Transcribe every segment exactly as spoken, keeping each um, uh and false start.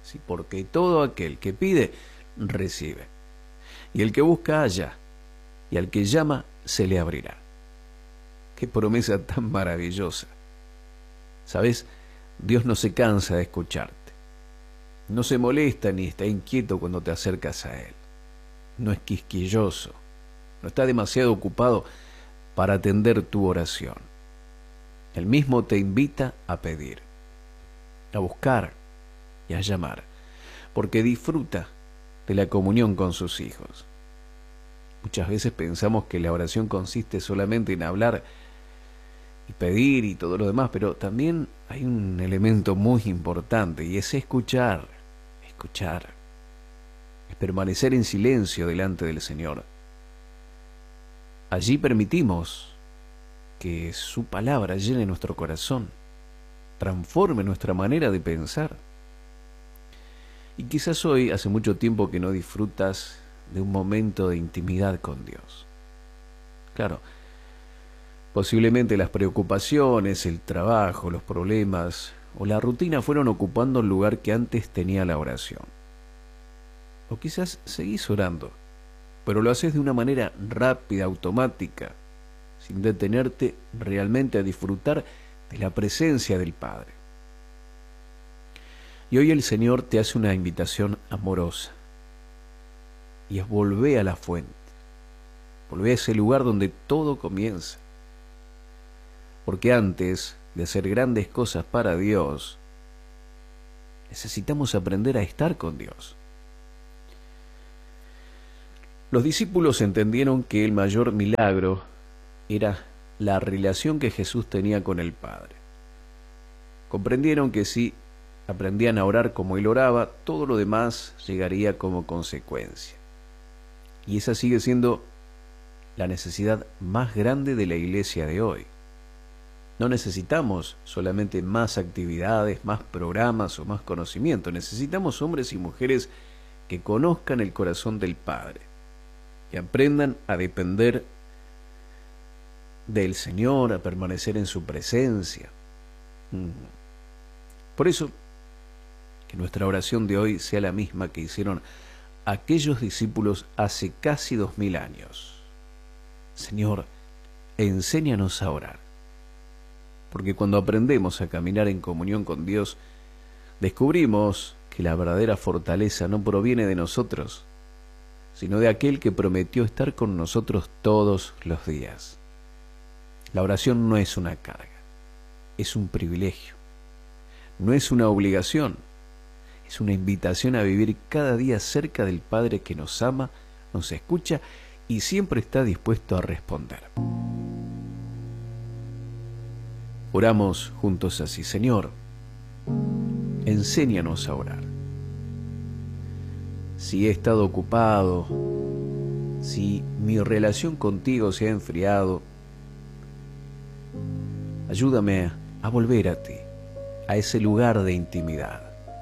¿sí? Porque todo aquel que pide, recibe. Y el que busca, halla. Y al que llama, se le abrirá. Qué promesa tan maravillosa. ¿Sabes? Dios no se cansa de escucharte. No se molesta ni está inquieto cuando te acercas a Él. No es quisquilloso. No está demasiado ocupado para atender tu oración. Él mismo te invita a pedir, a buscar y a llamar, porque disfruta de la comunión con sus hijos. Muchas veces pensamos que la oración consiste solamente en hablar y pedir y todo lo demás, pero también hay un elemento muy importante y es escuchar, escuchar, es permanecer en silencio delante del Señor. Allí permitimos que su palabra llene nuestro corazón, transforme nuestra manera de pensar. Y quizás hoy hace mucho tiempo que no disfrutas de un momento de intimidad con Dios. Claro, posiblemente las preocupaciones, el trabajo, los problemas o la rutina fueron ocupando el lugar que antes tenía la oración. O quizás seguís orando, pero lo haces de una manera rápida, automática, sin detenerte realmente a disfrutar de la presencia del Padre. Y hoy el Señor te hace una invitación amorosa, y es volver a la fuente, volver a ese lugar donde todo comienza. Porque antes de hacer grandes cosas para Dios, necesitamos aprender a estar con Dios. Los discípulos entendieron que el mayor milagro era la relación que Jesús tenía con el Padre. Comprendieron que si aprendían a orar como Él oraba, todo lo demás llegaría como consecuencia. Y esa sigue siendo la necesidad más grande de la iglesia de hoy. No necesitamos solamente más actividades, más programas o más conocimiento. Necesitamos hombres y mujeres que conozcan el corazón del Padre y aprendan a depender del Señor, a permanecer en su presencia. Por eso, que nuestra oración de hoy sea la misma que hicieron aquellos discípulos hace casi dos mil años. Señor, enséñanos a orar. Porque cuando aprendemos a caminar en comunión con Dios, descubrimos que la verdadera fortaleza no proviene de nosotros, sino de aquel que prometió estar con nosotros todos los días. La oración no es una carga, es un privilegio. No es una obligación, es una invitación a vivir cada día cerca del Padre que nos ama, nos escucha y siempre está dispuesto a responder. Oramos juntos así: Señor, enséñanos a orar. Si he estado ocupado, si mi relación contigo se ha enfriado, ayúdame a volver a ti, a ese lugar de intimidad.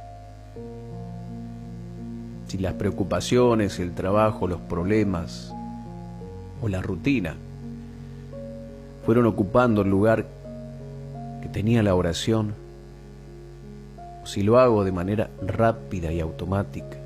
Si las preocupaciones, el trabajo, los problemas o la rutina fueron ocupando el lugar que tenía la oración, o si lo hago de manera rápida y automática,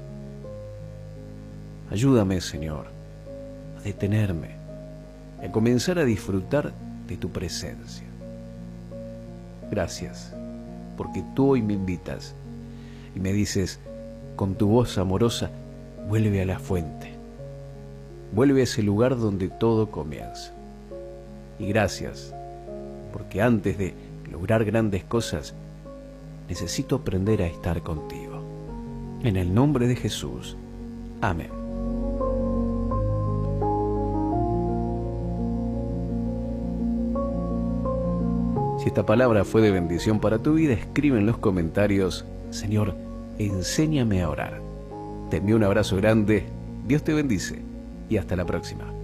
ayúdame, Señor, a detenerme, a comenzar a disfrutar de tu presencia. Gracias, porque tú hoy me invitas y me dices con tu voz amorosa: vuelve a la fuente, vuelve a ese lugar donde todo comienza. Y gracias, porque antes de lograr grandes cosas, necesito aprender a estar contigo. En el nombre de Jesús. Amén. Si esta palabra fue de bendición para tu vida, escribe en los comentarios: Señor, enséñame a orar. Te envío un abrazo grande, Dios te bendice y hasta la próxima.